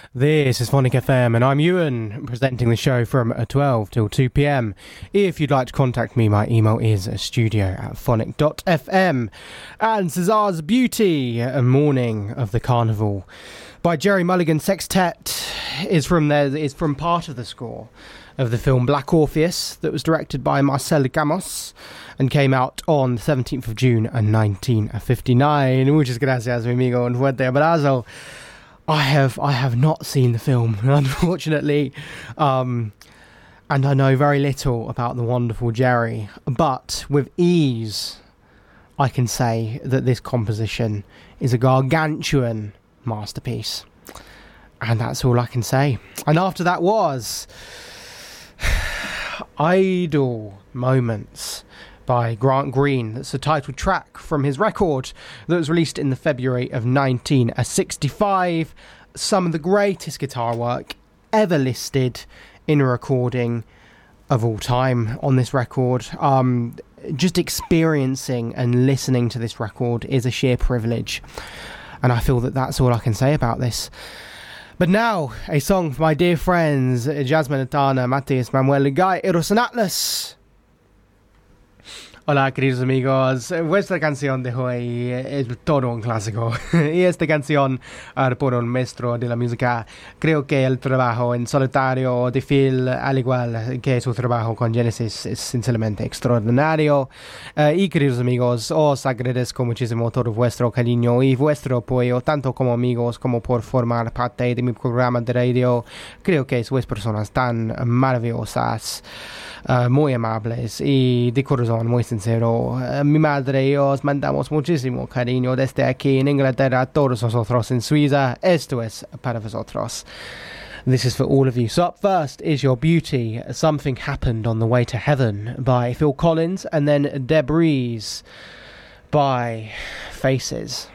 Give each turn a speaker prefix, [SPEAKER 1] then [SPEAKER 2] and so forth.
[SPEAKER 1] This is Phonic FM and I'm Ewan, presenting the show from 12 till 2 p.m. If you'd like to contact me, my email is studio@phonic.fm. And Cesar's Beauty, A Morning of the Carnival by Gerry Mulligan Sextet is from part of the score of the film Black Orpheus that was directed by Marcel Gamos and came out on the 17th of June 1959. Muchas gracias, mi amigo, un fuerte abrazo. I have not seen the film, unfortunately, and I know very little about the wonderful Gerry, but with ease I can say that this composition is a gargantuan masterpiece, and that's all I can say. And after that was Idle Moments by Grant Green. That's the title track from his record that was released in the February of 1965. Some of the greatest guitar work ever listed in a recording of all time on this record. Just experiencing and listening to this record is a sheer privilege, and I feel that that's all I can say about this. But now, a song for my dear friends Jasmine Atana, Matthias, Manuel, Guy, Eros and Atlas. Hola, queridos amigos. Vuestra canción de hoy es todo un clásico. Y esta canción, por un maestro de la música, creo que el trabajo en solitario de Phil, al igual que su trabajo con Genesis, es sinceramente extraordinario. Y queridos amigos, os agradezco muchísimo todo vuestro cariño y vuestro apoyo, tanto como amigos como por formar parte de mi programa de radio. Creo que sois personas tan maravillosas, muy amables y de corazón muy sincero. Mi madre y yo os mandamos muchísimo cariño desde aquí en Inglaterra a todos nosotros en Suiza. Esto es para vosotros. This is for all of you. So up first is Your Beauty, Something Happened on the Way to Heaven by Phil Collins, and then Debris by Faces.